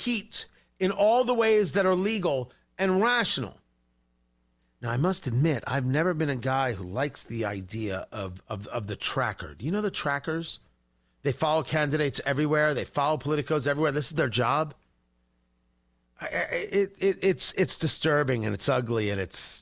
compete in all the ways that are legal and rational. Now, I must admit, I've never been a guy who likes the idea of the tracker. Do you know the trackers? They follow candidates everywhere. They follow politicos everywhere. This is their job. It's disturbing, and it's ugly, and it's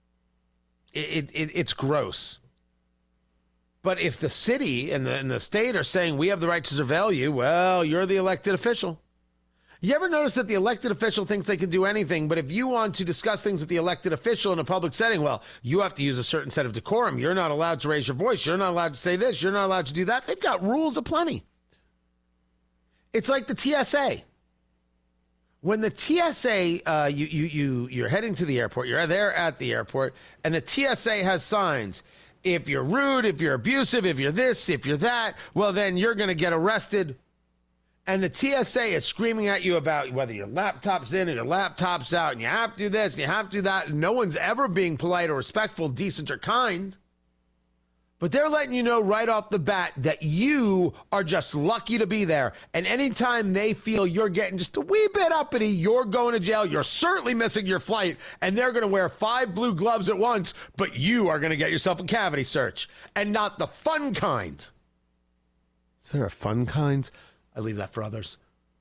gross. But if the city and the state are saying we have the right to surveil you, well, you're the elected official. You ever notice that the elected official thinks they can do anything, but if you want to discuss things with the elected official in a public setting, well, you have to use a certain set of decorum. You're not allowed to raise your voice. You're not allowed to say this. You're not allowed to do that. They've got rules aplenty. It's like the TSA. When the TSA, you're heading to the airport, you're there at the airport, and the TSA has signs. If you're rude, if you're abusive, if you're this, if you're that, well, then you're going to get arrested. And the TSA is screaming at you about whether your laptop's in or your laptop's out, and you have to do this, and you have to do that. And no one's ever being polite or respectful, decent or kind. But they're letting you know right off the bat that you are just lucky to be there. And anytime they feel you're getting just a wee bit uppity, you're going to jail. You're certainly missing your flight. And they're going to wear 5 blue gloves at once, but you are going to get yourself a cavity search. And not the fun kind. Is there a fun kind? I leave that for others.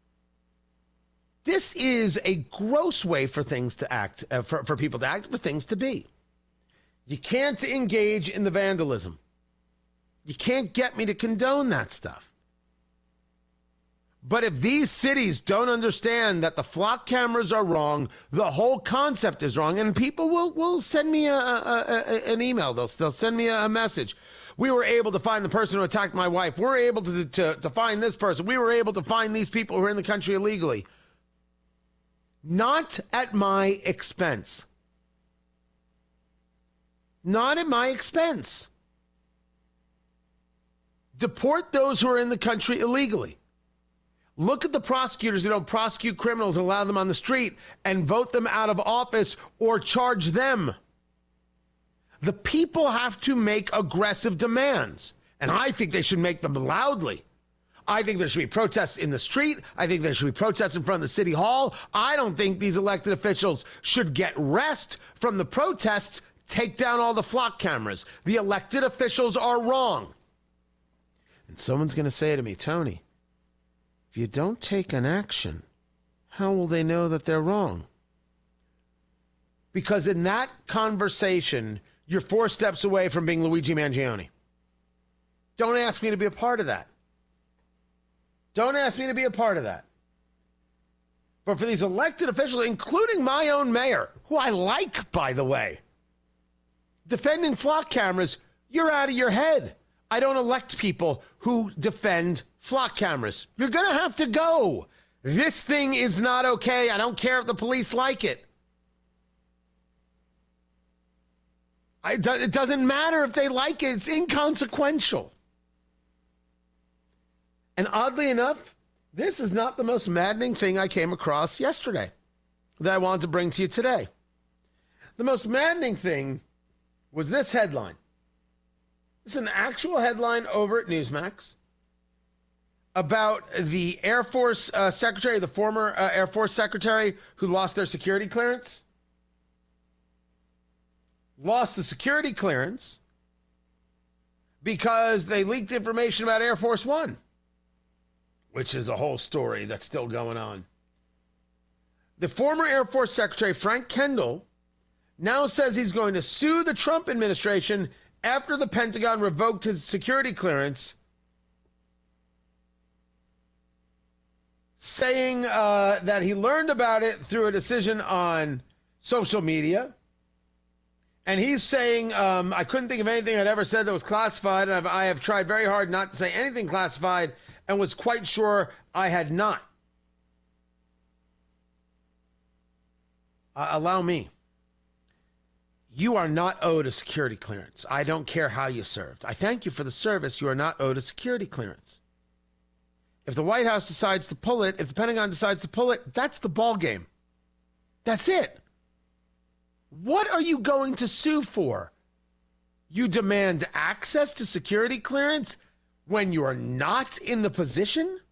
This is a gross way for things to act, for people to act, for things to be. You can't engage in the vandalism. You can't get me to condone that stuff. But if these cities don't understand that the flock cameras are wrong, the whole concept is wrong, and people will send me an email. They'll send me a message. We were able to find the person who attacked my wife. We're able to find this person. We were able to find these people who are in the country illegally. Not at my expense. Not at my expense. Deport those who are in the country illegally. Look at the prosecutors who don't prosecute criminals and allow them on the street and vote them out of office or charge them. The people have to make aggressive demands, and I think they should make them loudly. I think there should be protests in the street. I think there should be protests in front of the city hall. I don't think these elected officials should get rest from the protests. Take down all the flock cameras. The elected officials are wrong. And someone's going to say to me, Tony, if you don't take an action, how will they know that they're wrong? Because in that conversation, you're 4 steps away from being Luigi Mangione. Don't ask me to be a part of that. Don't ask me to be a part of that. But for these elected officials, including my own mayor, who I like, by the way, defending flock cameras, you're out of your head. I don't elect people who defend flock cameras. You're going to have to go. This thing is not okay. I don't care if the police like it. It doesn't matter if they like it. It's inconsequential. And oddly enough, this is not the most maddening thing I came across yesterday that I wanted to bring to you today. The most maddening thing was this headline. It's an actual headline over at Newsmax about the Air Force secretary, the former Air Force secretary who lost their security clearance. Lost the security clearance because they leaked information about Air Force One, which is a whole story that's still going on. The former Air Force Secretary, Frank Kendall, now says he's going to sue the Trump administration after the Pentagon revoked his security clearance, saying that he learned about it through a decision on social media. And he's saying, I couldn't think of anything I'd ever said that was classified, and I have tried very hard not to say anything classified, and was quite sure I had not. Allow me. You are not owed a security clearance. I don't care how you served. I thank you for the service. You are not owed a security clearance. If the White House decides to pull it, if the Pentagon decides to pull it, that's the ball game. That's it. What are you going to sue for? You demand access to security clearance when you are not in the position?